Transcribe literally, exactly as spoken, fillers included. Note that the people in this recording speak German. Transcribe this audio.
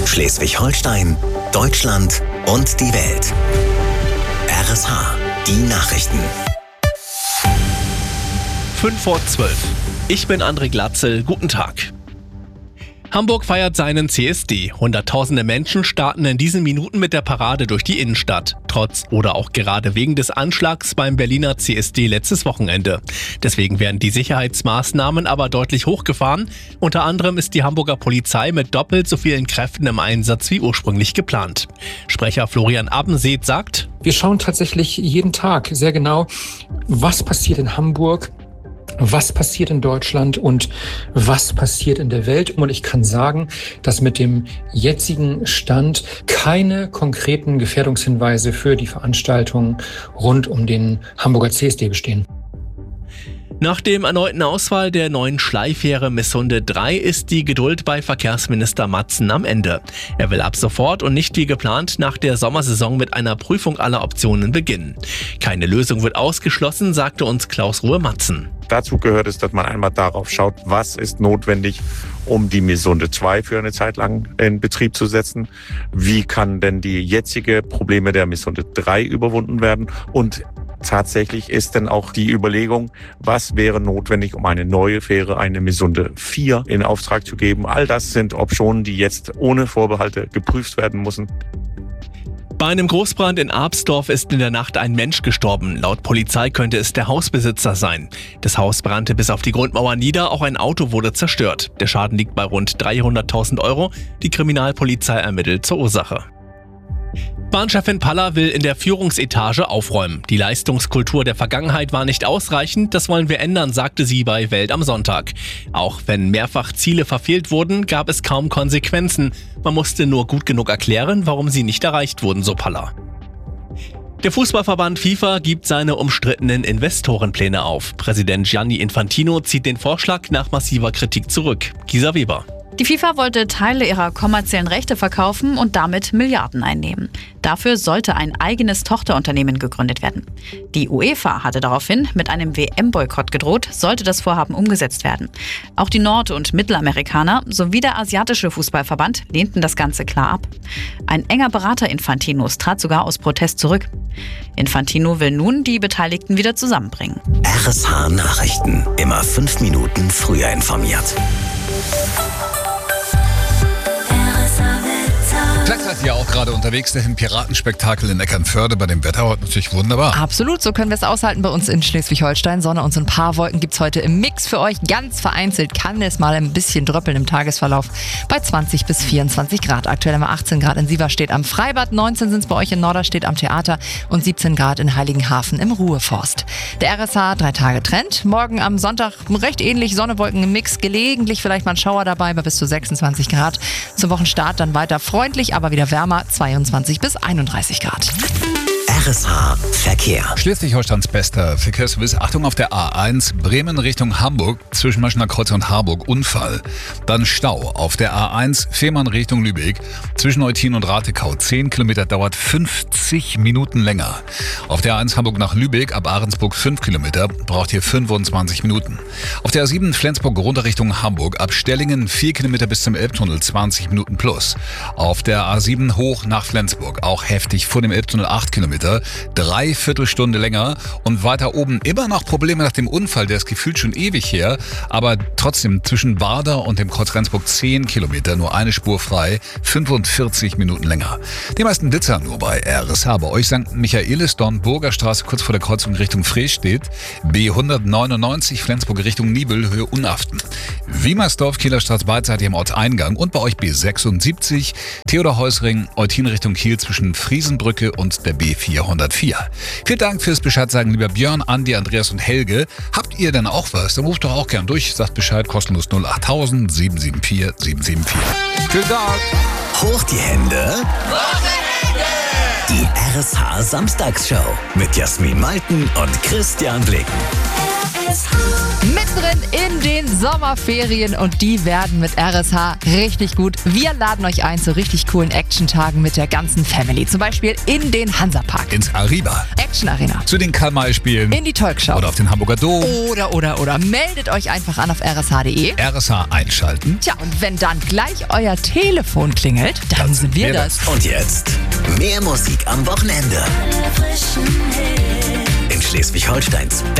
Schleswig-Holstein, Deutschland und die Welt. R S H, die Nachrichten. fünf vor zwölf. Ich bin André Glatzel. Guten Tag. Hamburg feiert seinen C S D. Hunderttausende Menschen starten in diesen Minuten mit der Parade durch die Innenstadt. Trotz oder auch gerade wegen des Anschlags beim Berliner C S D letztes Wochenende. Deswegen werden die Sicherheitsmaßnahmen aber deutlich hochgefahren. Unter anderem ist die Hamburger Polizei mit doppelt so vielen Kräften im Einsatz wie ursprünglich geplant. Sprecher Florian Abendseet sagt: Wir schauen tatsächlich jeden Tag sehr genau, was passiert in Hamburg, was passiert in Deutschland und was passiert in der Welt. Und ich kann sagen, dass mit dem jetzigen Stand keine konkreten Gefährdungshinweise für die Veranstaltung rund um den Hamburger C S D bestehen. Nach dem erneuten Ausfall der neuen Schleifähre Missunde drei ist die Geduld bei Verkehrsminister Matzen am Ende. Er will ab sofort und nicht wie geplant nach der Sommersaison mit einer Prüfung aller Optionen beginnen. Keine Lösung wird ausgeschlossen, sagte uns Klaus-Ruhe Matzen. Dazu gehört es, dass man einmal darauf schaut, was ist notwendig, um die Missunde zwei für eine Zeit lang in Betrieb zu setzen. Wie kann denn die jetzige Probleme der Missunde drei überwunden werden? Und tatsächlich ist dann auch die Überlegung, was wäre notwendig, um eine neue Fähre, eine Missunde vier, in Auftrag zu geben. All das sind Optionen, die jetzt ohne Vorbehalte geprüft werden müssen. Bei einem Großbrand in Absdorf ist in der Nacht ein Mensch gestorben. Laut Polizei könnte es der Hausbesitzer sein. Das Haus brannte bis auf die Grundmauer nieder, auch ein Auto wurde zerstört. Der Schaden liegt bei rund dreihunderttausend Euro. Die Kriminalpolizei ermittelt zur Ursache. Bahnchefin Paller will in der Führungsetage aufräumen. Die Leistungskultur der Vergangenheit war nicht ausreichend, das wollen wir ändern, sagte sie bei Welt am Sonntag. Auch wenn mehrfach Ziele verfehlt wurden, gab es kaum Konsequenzen. Man musste nur gut genug erklären, warum sie nicht erreicht wurden, so Paller. Der Fußballverband FIFA gibt seine umstrittenen Investorenpläne auf. Präsident Gianni Infantino zieht den Vorschlag nach massiver Kritik zurück. Gisa Weber. Die FIFA wollte Teile ihrer kommerziellen Rechte verkaufen und damit Milliarden einnehmen. Dafür sollte ein eigenes Tochterunternehmen gegründet werden. Die UEFA hatte daraufhin mit einem W M-Boykott gedroht, sollte das Vorhaben umgesetzt werden. Auch die Nord- und Mittelamerikaner sowie der asiatische Fußballverband lehnten das Ganze klar ab. Ein enger Berater Infantinos trat sogar aus Protest zurück. Infantino will nun die Beteiligten wieder zusammenbringen. R S H Nachrichten. Immer fünf Minuten früher informiert. Vielleicht seid ihr auch gerade unterwegs, dahin Piratenspektakel in Eckernförde bei dem Wetter heute natürlich wunderbar. Absolut, so können wir es aushalten bei uns in Schleswig-Holstein. Sonne und so ein paar Wolken gibt es heute im Mix für euch. Ganz vereinzelt kann es mal ein bisschen dröppeln im Tagesverlauf bei zwanzig bis vierundzwanzig Grad. Aktuell haben wir achtzehn Grad in Sieverstedt am Freibad, neunzehn sind es bei euch in Norderstedt am Theater und siebzehn Grad in Heiligenhafen im Ruheforst. Der R S H drei Tage Trend. Morgen am Sonntag recht ähnlich, Sonne, Wolken im Mix. Gelegentlich vielleicht mal ein Schauer dabei bei bis zu sechsundzwanzig Grad. Zum Wochenstart dann weiter freundlich, aber wieder wärmer, zweiundzwanzig bis einunddreißig Grad. R S H Verkehr. Schleswig-Holsteins bester Verkehrsservice. Achtung auf der A eins, Bremen Richtung Hamburg, zwischen Maschener Kreuz und Harburg, Unfall. Dann Stau auf der A eins, Fehmarn Richtung Lübeck, zwischen Eutin und Ratekau. zehn Kilometer, dauert fünfzig Minuten länger. Auf der A eins Hamburg nach Lübeck, ab Ahrensburg fünf Kilometer, braucht hier fünfundzwanzig Minuten. Auf der A sieben Flensburg runter Richtung Hamburg, ab Stellingen vier Kilometer bis zum Elbtunnel, zwanzig Minuten plus. Auf der A sieben hoch nach Flensburg, auch heftig, vor dem Elbtunnel acht Kilometer. Dreiviertel Stunde länger und weiter oben immer noch Probleme nach dem Unfall, der ist gefühlt schon ewig her, aber trotzdem zwischen Bader und dem Kreuz Rendsburg zehn Kilometer, nur eine Spur frei, fünfundvierzig Minuten länger. Die meisten Blitzer nur bei R S H. Bei euch Sankt Michaelis, Dornburger Straße, kurz vor der Kreuzung Richtung Frestedt, B hundertneunundneunzig Flensburg Richtung Nibel, Höhe Unaften. Wiemersdorf, Kieler Straße beidseitig am Ortseingang und bei euch B sechsundsiebzig, Theodor-Heuss-Ring, Eutin Richtung Kiel zwischen Friesenbrücke und der B vierhundertvier. Vielen Dank fürs Bescheid sagen, lieber Björn, Andi, Andreas und Helge. Habt ihr denn auch was? Dann ruft doch auch gern durch. Sagt Bescheid, kostenlos null acht null sieben sieben vier sieben sieben vier. Vielen Dank. Hoch die Hände. Die R S H Samstagsshow mit Jasmin Malten und Christian Blicken. Mittendrin in den Sommerferien und die werden mit R S H richtig gut. Wir laden euch ein zu richtig coolen Action-Tagen mit der ganzen Family. Zum Beispiel in den Hansapark, Ins Arriba, Action Arena, zu den Karl-May-Spielen in die Talkshow oder auf den Hamburger Dom. oder, oder, oder. Meldet euch einfach an auf r s h punkt d e. R S H einschalten. Tja, und wenn dann gleich euer Telefon klingelt, dann, Dann sind wir das. Und jetzt mehr Musik am Wochenende. In Schleswig-Holsteins